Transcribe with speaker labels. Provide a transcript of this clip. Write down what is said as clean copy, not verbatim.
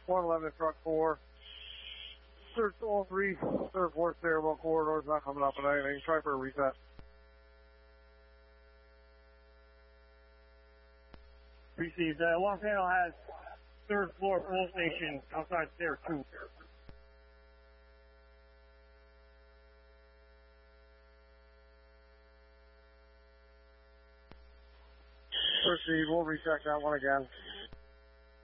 Speaker 1: 111 truck 4. Search all 3, third, 4th stairwell corridors, not coming up with anything. Try for a reset.
Speaker 2: Received. Los Angeles has 3rd floor full station outside stair 2.
Speaker 1: Proceed, we'll recheck that one again.